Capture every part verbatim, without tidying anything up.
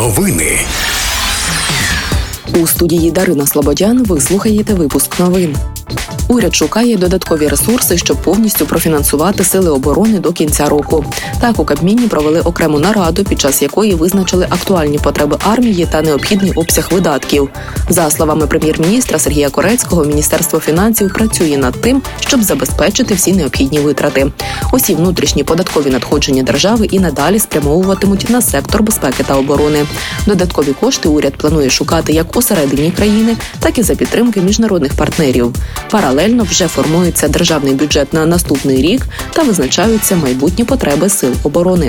Новини. У студії Дарина Слободян ви слухаєте випуск новин. Уряд шукає додаткові ресурси, щоб повністю профінансувати сили оборони до кінця року. Так, у Кабміні провели окрему нараду, під час якої визначили актуальні потреби армії та необхідний обсяг видатків. За словами прем'єр-міністра Сергія Корецького, Міністерство фінансів працює над тим, щоб забезпечити всі необхідні витрати. Усі внутрішні податкові надходження держави і надалі спрямовуватимуть на сектор безпеки та оборони. Додаткові кошти уряд планує шукати як усередині країни, так і за підтримки міжнародних партнерів. Паралельно вже формується державний бюджет на наступний рік та визначаються майбутні потреби сил оборони.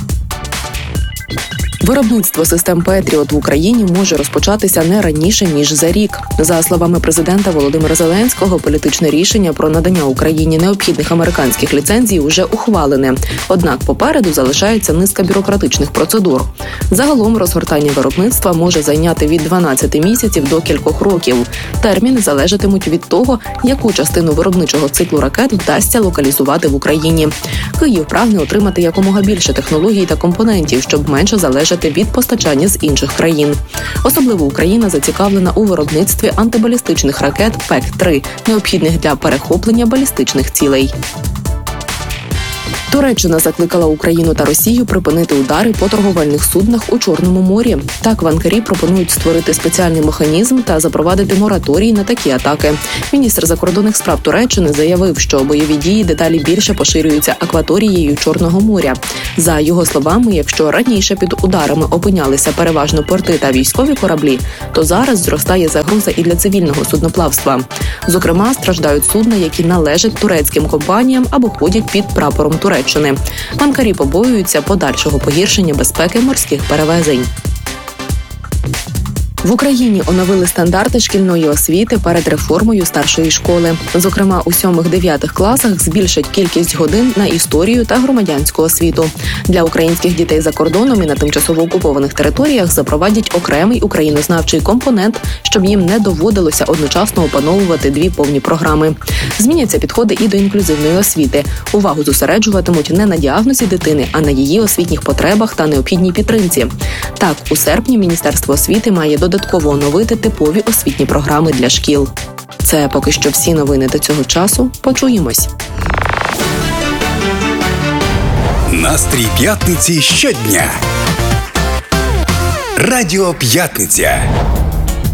Виробництво систем «Петріот» в Україні може розпочатися не раніше, ніж за рік. За словами президента Володимира Зеленського, політичне рішення про надання Україні необхідних американських ліцензій уже ухвалене. Однак попереду залишається низка бюрократичних процедур. Загалом розгортання виробництва може зайняти від дванадцяти місяців до кількох років. Терміни залежатимуть від того, яку частину виробничого циклу ракет вдасться локалізувати в Україні. Київ прагне отримати якомога більше технологій та компонентів, щоб менше залежати від постачання з інших країн. Особливо Україна зацікавлена у виробництві антибалістичних ракет пек три, необхідних для перехоплення балістичних цілей. Туреччина закликала Україну та Росію припинити удари по торговельних суднах у Чорному морі. Так, в Анкарі пропонують створити спеціальний механізм та запровадити мораторій на такі атаки. Міністр закордонних справ Туреччини заявив, що бойові дії дедалі більше поширюються акваторією Чорного моря. За його словами, якщо раніше під ударами опинялися переважно порти та військові кораблі, то зараз зростає загроза і для цивільного судноплавства. Зокрема, страждають судна, які належать турецьким компаніям або ходять під прапором Туреччини. В Анкарі побоюються подальшого погіршення безпеки морських перевезень. В Україні оновили стандарти шкільної освіти перед реформою старшої школи. Зокрема, у сьомих-дев'ятих класах збільшать кількість годин на історію та громадянську освіту. Для українських дітей за кордоном і на тимчасово окупованих територіях запровадять окремий українознавчий компонент, щоб їм не доводилося одночасно опановувати дві повні програми. Зміняться підходи і до інклюзивної освіти. Увагу зосереджуватимуть не на діагнозі дитини, а на її освітніх потребах та необхідній підтримці. Так, у серпні Міністерство освіти має додатково додатково оновити типові освітні програми для шкіл. Це поки що всі новини до цього часу. Почуємось. Настрій п'ятниці щодня. Радіо П'ятниця.